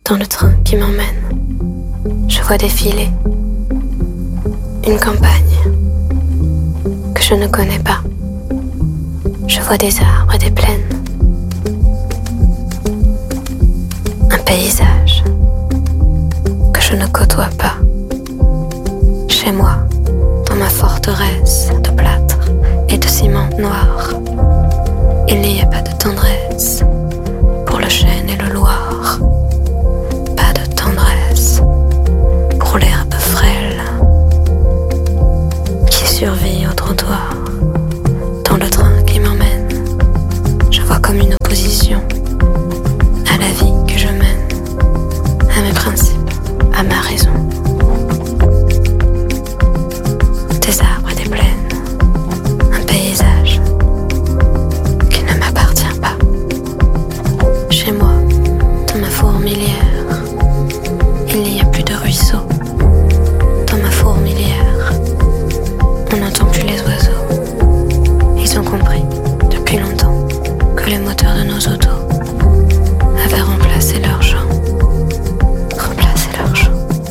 dans le train qui m'emmène, je vois défiler une campagne que je ne connais pas. Je vois des arbres et des plaines, un paysage que je ne côtoie